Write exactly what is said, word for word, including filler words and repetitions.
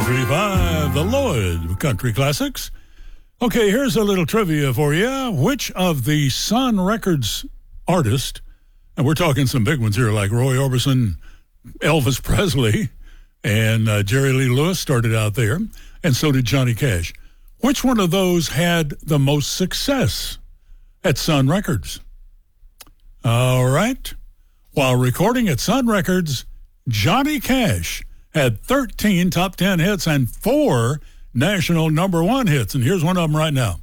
ninety-three point five, The Lloyd Country Classics. Okay, here's a little trivia for you. Which of the Sun Records artists, and we're talking some big ones here like Roy Orbison, Elvis Presley, and uh, Jerry Lee Lewis started out there, and so did Johnny Cash. Which one of those had the most success at Sun Records? All right. While recording at Sun Records, Johnny Cash had thirteen top ten hits and four national number one hits. And here's one of them right now.